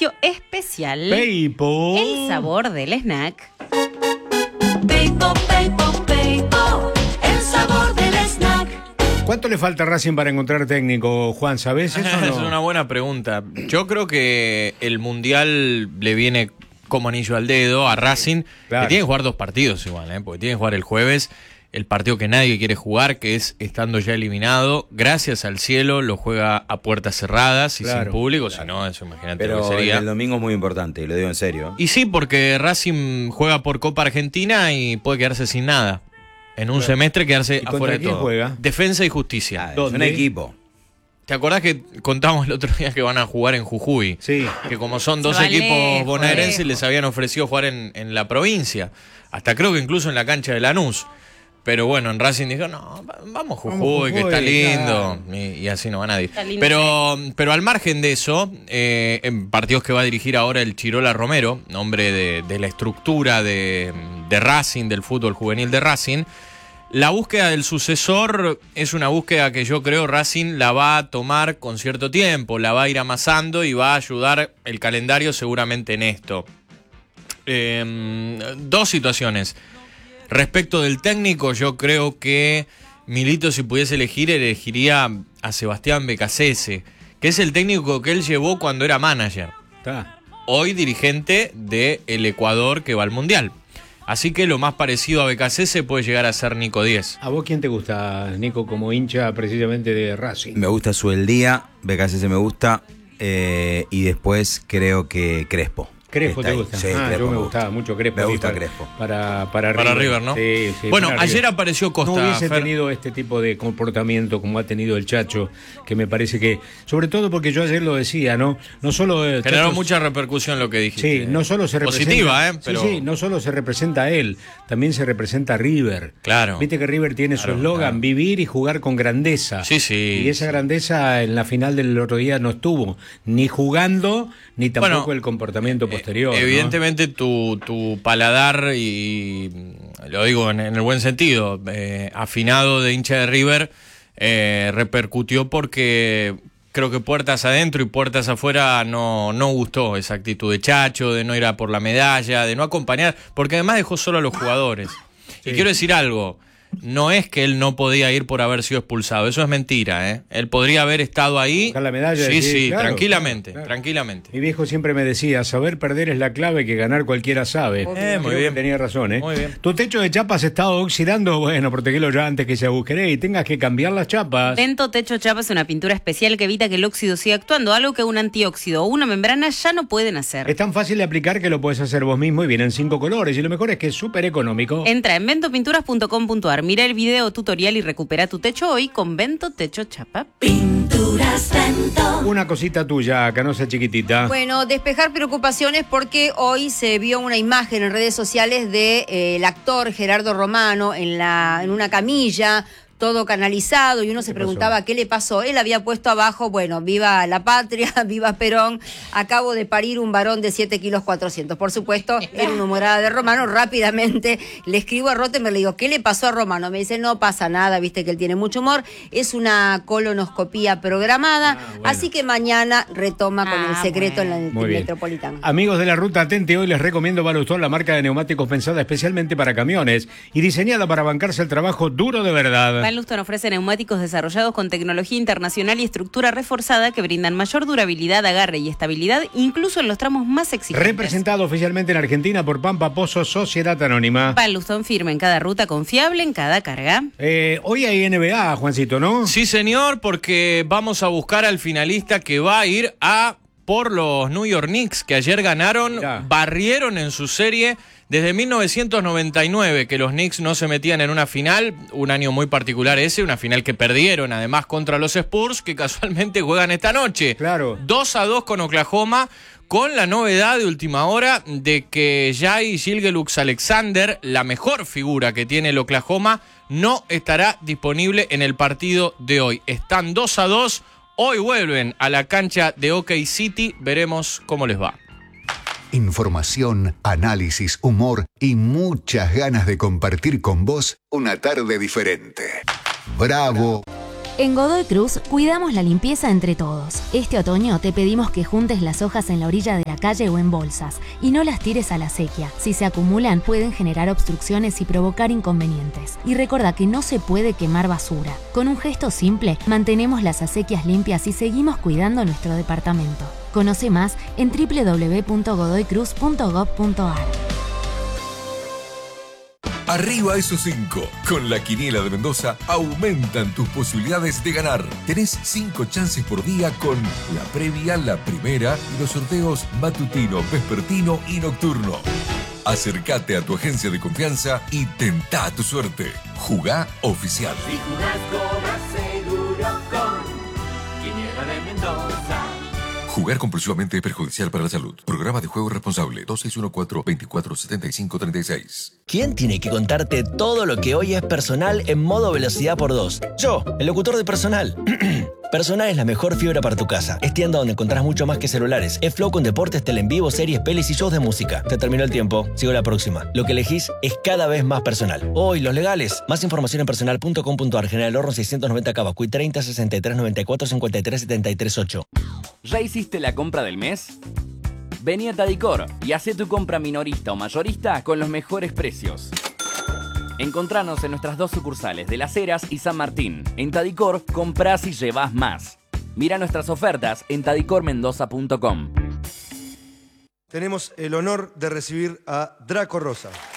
beneficio especial. Paypo. El sabor del snack. Paypo, Paypo, Paypo, el sabor del snack. ¿Cuánto le falta a Racing para encontrar técnico, Juan? ¿Sabés eso o no? Es una buena pregunta. Yo creo que el Mundial le viene como anillo al dedo a Racing, Claro. que tiene que jugar 2 partidos igual, porque tiene que jugar el jueves el partido que nadie quiere jugar, que es estando ya eliminado. Gracias al cielo lo juega a puertas cerradas y Claro, sin público, si no, eso imagínate lo Pero que sería. el domingo es muy importante, y lo digo en serio. Y sí, porque Racing juega por Copa Argentina y puede quedarse sin nada. En un semestre quedarse ¿Y contra afuera de quién todo. juega? Defensa y Justicia. Es ¿Dónde? un equipo. ¿Te acordás que contamos el otro día que van a jugar en Jujuy? Sí. Que como son 2 van equipos lejos, bonaerenses, lejos. les habían ofrecido jugar en la provincia. Hasta creo que incluso en la cancha de Lanús. Pero bueno, en Racing dijo, no, vamos Jujuy, Vamos, que está Jujuy, lindo. claro. Y así no va nadie. Está lindo. Pero al margen de eso, en partidos que va a dirigir ahora el Chirola Romero, nombre de la estructura de Racing, del fútbol juvenil de Racing, la búsqueda del sucesor es una búsqueda que yo creo Racing la va a tomar con cierto tiempo, la va a ir amasando y va a ayudar el calendario seguramente en esto. 2 situaciones. Respecto del técnico, yo creo que Milito, si pudiese elegir, elegiría a Sebastián Becasese, que es el técnico que él llevó cuando era manager. Está. Hoy dirigente del Ecuador que va al Mundial. Así que lo más parecido a Becasese puede llegar a ser Nico Díez. ¿A vos quién te gusta, Nico, como hincha precisamente de Racing? Me gusta Subeldía, BKC me gusta, y después creo que Crespo. Crespo Está te ahí. gusta. Sí, Yo Crespo me gustaba mucho Crespo. Me sí, gusta para- Crespo. Para River, ¿no? Sí, sí, Bueno, para ayer River. apareció Costa. No hubiese Fer. tenido este tipo de comportamiento como ha tenido el Chacho, que me parece que, sobre todo porque yo ayer lo decía, ¿no? No solo Generó Chacho- mucha repercusión lo que dijiste. Sí, no solo se representa. Positiva, Pero... Sí, no solo se representa a él, también se representa a River. Claro. Viste que River tiene su Claro, eslogan, claro. vivir y jugar con grandeza. Sí, sí, Y esa sí. grandeza en la final del otro día no estuvo, ni jugando, ni tampoco Bueno, el comportamiento posterior. ¿no? Evidentemente tu paladar, y lo digo en el buen sentido, afinado de hincha de River, repercutió porque creo que puertas adentro y puertas afuera no gustó esa actitud de Chacho, de no ir a por la medalla, de no acompañar, porque además dejó solo a los jugadores. Y quiero decir algo, no es que él no podía ir por haber sido expulsado, eso es mentira, ¿eh? Él podría haber estado ahí. Buscar la medalla, Sí, decir, sí, claro, tranquilamente, claro. tranquilamente. Mi viejo siempre me decía, saber perder es la clave que ganar cualquiera sabe. Muy Creo que bien. tenía razón, ¿eh? Muy bien. Tu techo de chapas se está oxidando, bueno, protegelo ya antes que se agujere y tengas que cambiar las chapas. Vento Techo Chapa es una pintura especial que evita que el óxido siga actuando, algo que un antióxido o una membrana ya no pueden hacer. Es tan fácil de aplicar que lo puedes hacer vos mismo y vienen 5 colores y lo mejor es que es súper económico. Entra en ventopinturas.com.ar, mira el video tutorial y recupera tu techo hoy con Vento Techo Chapa. Pinturas Vento. Una cosita tuya, Canosa chiquitita. Bueno, despejar preocupaciones porque hoy se vio una imagen en redes sociales de el actor Gerardo Romano en una camilla, todo canalizado, y uno se preguntaba qué le pasó. Él había puesto abajo, bueno, viva la patria, viva Perón, acabo de parir un varón de 7 kilos 400. Por supuesto, era una humorada de Romano. Rápidamente le escribo a Rottenberg, le digo, ¿qué le pasó a Romano? Me dice, no pasa nada, viste que él tiene mucho humor, es una colonoscopía programada, así que mañana retoma con el secreto en la Muy bien. Metropolitana. Amigos de la Ruta Atente, hoy les recomiendo Balustón, la marca de neumáticos pensada especialmente para camiones y diseñada para bancarse el trabajo duro de verdad. Van Luston ofrece neumáticos desarrollados con tecnología internacional y estructura reforzada que brindan mayor durabilidad, agarre y estabilidad, incluso en los tramos más exigentes. Representado oficialmente en Argentina por Pampa Pozo Sociedad Anónima. Van Luston firme en cada ruta, confiable en cada carga. Hoy hay NBA, Juancito, ¿no? Sí, señor, porque vamos a buscar al finalista que va a ir a por los New York Knicks, que ayer ganaron, barrieron en su serie. Desde 1999 que los Knicks no se metían en una final, un año muy particular ese, una final que perdieron además contra los Spurs, que casualmente juegan esta noche. Claro. 2-2 con Oklahoma, con la novedad de última hora de que Jai Gilgeous-Alexander, la mejor figura que tiene el Oklahoma, no estará disponible en el partido de hoy. Están 2-2, hoy vuelven a la cancha de OK City, veremos cómo les va. Información, análisis, humor y muchas ganas de compartir con vos una tarde diferente. Bravo En Godoy Cruz cuidamos la limpieza entre todos. Este otoño te pedimos que juntes las hojas en la orilla de la calle o en bolsas y no las tires a la sequía. Si se acumulan pueden generar obstrucciones y provocar inconvenientes. Y recuerda que no se puede quemar basura. Con un gesto simple mantenemos las acequias limpias y seguimos cuidando nuestro departamento. Conoce más en www.godoycruz.gov.ar. Arriba esos 5. Con la quiniela de Mendoza aumentan tus posibilidades de ganar. Tenés 5 chances por día con la previa, la primera y los sorteos matutino, vespertino y nocturno. Acércate a tu agencia de confianza y tentá tu suerte. Jugá oficial. Si jugás, cobras seguro con Quiniela de Mendoza. Jugar compulsivamente es perjudicial para la salud. Programa de juego responsable 2614-247536. ¿Quién tiene que contarte todo lo que hoy es Personal en modo velocidad por 2? Yo, el locutor de Personal. Personal es la mejor fibra para tu casa. Es tienda donde encontrás mucho más que celulares. Es Flow con deportes, tele en vivo, series, pelis y shows de música. Se terminó el tiempo. Sigo la próxima. Lo que elegís es cada vez más Personal. Hoy, los legales. Más información en personal.com.ar. General Horno 690 Cavacuy 30 63 94 53 73 8. ¿Ya hiciste la compra del mes? Vení a Tadicor y hacé tu compra minorista o mayorista con los mejores precios. Encontranos en nuestras 2 sucursales de Las Heras y San Martín. En Tadicor, comprás y llevás más. Mira nuestras ofertas en tadicormendoza.com. Tenemos el honor de recibir a Draco Rosa.